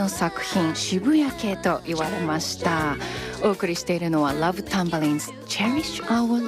作品渋谷系と言われました。お送りしているのは Love Tambourines Cherish Our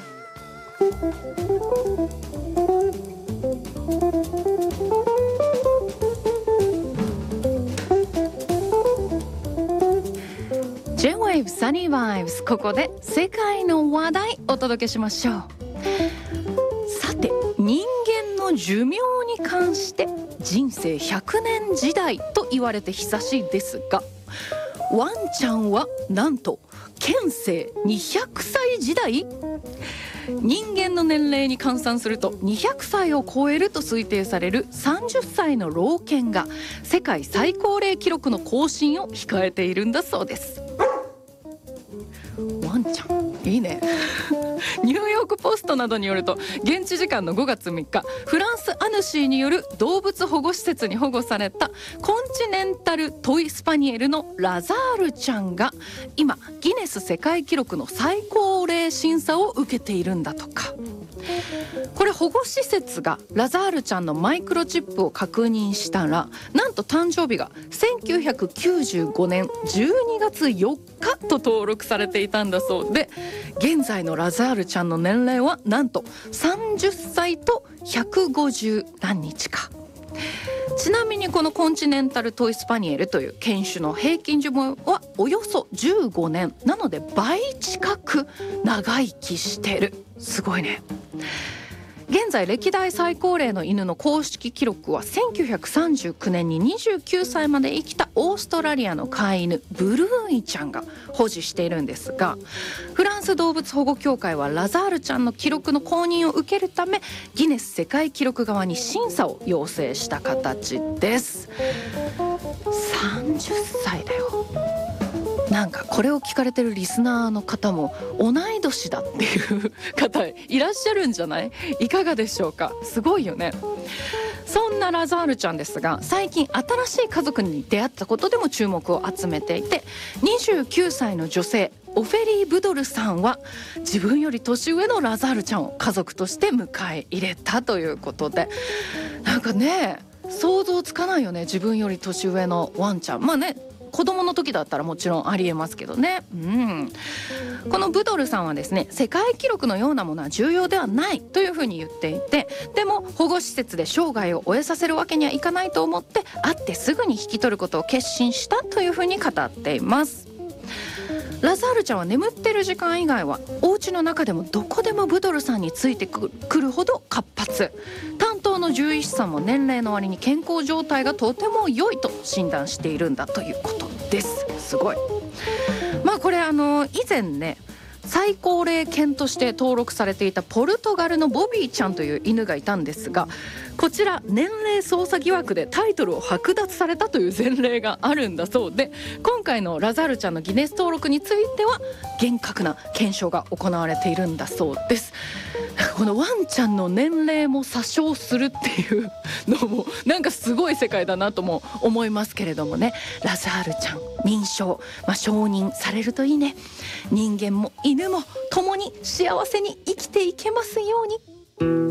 Love。J-Wave Sunny Vibes、 ここで世界の話題お届けしましょう。さて、人間の寿命に関して人生100年時代と言われて久しいですが、ワンちゃんはなんと現世200歳時代。人間の年齢に換算すると200歳を超えると推定される30歳の老犬が世界最高齢記録の更新を控えているんだそうです。ワンちゃんいいねニューヨークポストなどによると、現地時間の5月3日、フランス・アヌシーによる動物保護施設に保護されたコンチネンタルトイスパニエルのラザールちゃんが今ギネス世界記録の最高齢審査を受けているんだとか。これ、保護施設がラザールちゃんのマイクロチップを確認したら、なんと誕生日が1995年12月4日と登録されていたんだそうで、現在のラザールちゃんの年齢はなんと30歳と150何日か。ちなみにこのコンチネンタルトイスパニエルという犬種の平均寿命はおよそ15年なので、倍近く長生きしてる。すごいね。現在歴代最高齢の犬の公式記録は1939年に29歳まで生きたオーストラリアの飼い犬ブルーイちゃんが保持しているんですが、フランス動物保護協会はラザールちゃんの記録の公認を受けるためギネス世界記録側に審査を要請した形です。30歳だよ。なんかこれを聞かれてるリスナーの方も同い年だっていう方いらっしゃるんじゃない？いかがでしょうか。すごいよね。そんなラザールちゃんですが、最近新しい家族に出会ったことでも注目を集めていて、29歳の女性オフェリー・ブドルさんは自分より年上のラザールちゃんを家族として迎え入れたということで、なんかね、想像つかないよね。自分より年上のワンちゃん。まあね、子供の時だったらもちろんありえますけどね。このブドルさんはですね、世界記録のようなものは重要ではないというふうに言っていて、でも保護施設で生涯を終えさせるわけにはいかないと思って会ってすぐに引き取ることを決心したというふうに語っています。ラザールちゃんは眠ってる時間以外はお家の中でもどこでもブドルさんについてくるほど活発。担当の獣医師さんも年齢の割に健康状態がとても良いと診断しているんだということです。すごい。まあこれ以前ね、最高齢犬として登録されていたポルトガルのボビーちゃんという犬がいたんですが、こちら年齢操作疑惑でタイトルを剥奪されたという前例があるんだそうで、今回のラザールちゃんのギネス登録については厳格な検証が行われているんだそうです。このワンちゃんの年齢も詐称するっていうのもなんかすごい世界だなとも思いますけれどもね。ラザールちゃん認証、承認されるといいね。人間も犬も共に幸せに生きていけますように。